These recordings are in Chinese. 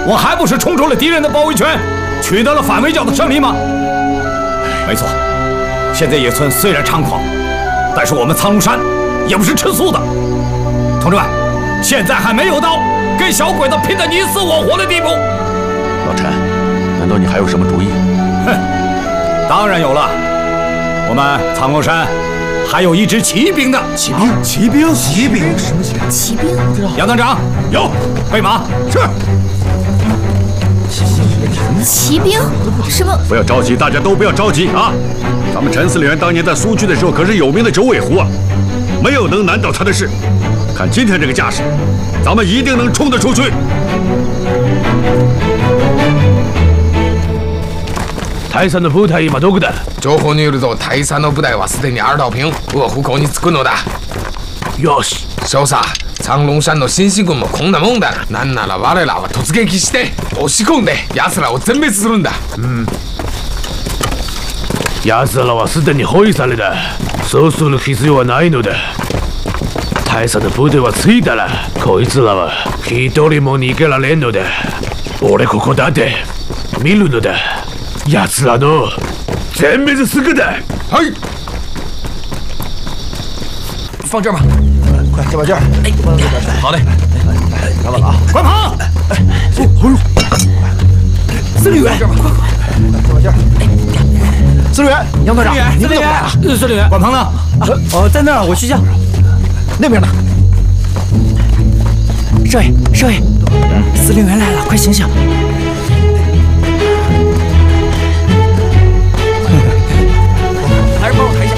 我还不是冲出了敌人的包围圈，取得了反围剿的胜利吗？没错，现在野村虽然猖狂，但是我们苍龙山也不是吃素的。同志们，现在还没有到跟小鬼子拼得你死我活的地步。 老陈，难道你还有什么主意？ 哼，当然有了。我们苍龙山还有一支骑兵呢。 骑兵？骑兵？ 骑兵？什么骑兵？ 骑兵？不知道。 杨团长有，备马。是。 骑兵？什么？ 不要着急，大家都不要着急啊！咱们陈司令员当年在苏区的时候可是有名的九尾狐啊，没有能难倒他的事。看今天这个架势，咱们一定能冲得出去。 泰山の部隊今どこだ？ 情報によると大佐の部隊はすでにアルダ平和虎口に着くのだ。 よし。 少佐、苍龍山の新士軍もこんなもんだ。なんなら我らは突撃して押し込んで奴らを全滅するんだ。 奴らはすでに包囲された。そうする必要はないのだ。大佐の部隊は着いたら、こいつらは一人も逃げられんのだ。俺ここだって見るのだ。奴らの全滅するだ。 はい。 放这儿吧。快这把劲儿！哎， 好嘞， 看稳了啊！ 关鹏， 司令员，这把劲儿！司令员，杨团长，你们怎么来了？ 司令员，关鹏呢？ 在那儿，我去叫。那边呢？ 少爷，少爷，司令员来了，快醒醒！ 还是帮我抬一下。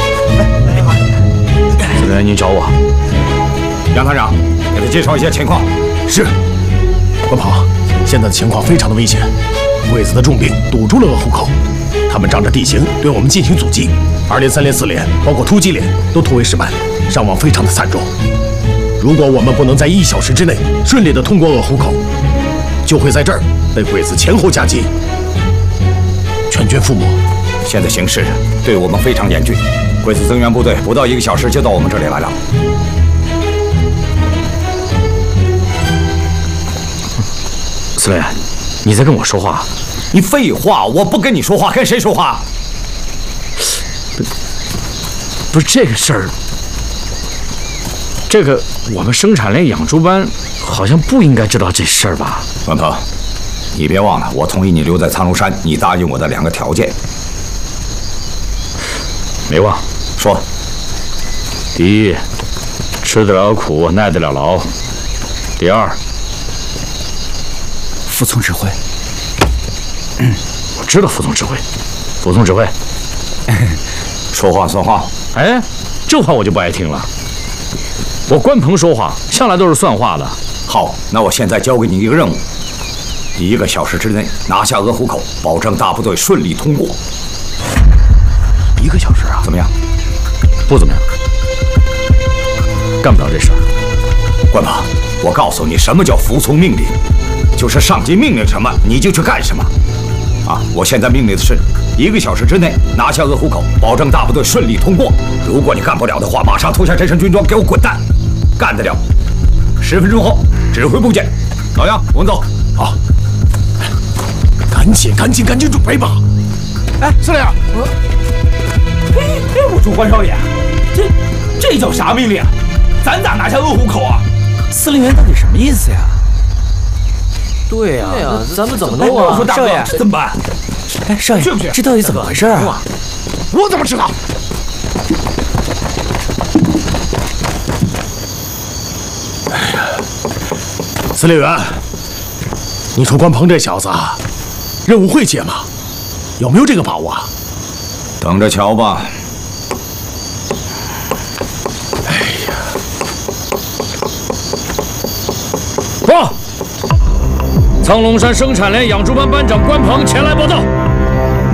司令员，您找我。 杨团长，给他介绍一下情况。 是。关鹏，现在的情况非常的危险，鬼子的重兵堵住了鄂湖口，他们仗着地形对我们进行阻击，2连、3连、4连，包括突击连都突围失败，伤亡非常的惨重。如果我们不能在1小时之内顺利的通过鄂湖口，就会在这儿被鬼子前后夹击，全军覆没。 现在形势对我们非常严峻，鬼子增援部队不到1个小时就到我们这里来了。 司令员，你在跟我说话？ 你废话，我不跟你说话，跟谁说话？ 不是这个事儿，这个我们生产连养猪班好像不应该知道这事儿吧？ 关鹏，你别忘了，我同意你留在苍龙山，你答应我的2个条件。 没忘。 说。 第一，吃得了苦，耐得了劳。第二， 服从指挥。 我知道服从指挥，服从指挥。 说话算话。 哎，这话我就不爱听了。我关鹏说话向来都是算话的。 好，那我现在交给你一个任务，1个小时之内拿下鄂湖口，保证大部队顺利通过。 1个小时啊？ 怎么样？ 不怎么样，干不了这事儿。 关鹏，我告诉你，什么叫服从命令？就是上级命令什么你就去干什么。啊，我现在命令的是1个小时之内拿下鄂湖口，保证大部队顺利通过。如果你干不了的话，马上脱下这身军装，给我滚蛋！干得了，10分钟后指挥部见。老杨，我们走。 好，赶紧准备吧。 哎，司令，我说关少爷，这叫啥命令？咱咋拿下鄂湖口啊？ 司令员到底什么意思呀？ 对呀， 咱们怎么弄啊？ 我说大哥，这怎么办？ 哎，少爷， 去不去？ 这到底怎么回事啊？ 我怎么知道？ 哎呀，司令员，你说关鹏这小子任务会接吗？有没有这个把握啊？ 等着瞧吧。 哎呀， 报！苍龙山生产连养猪班班长关鹏前来报道。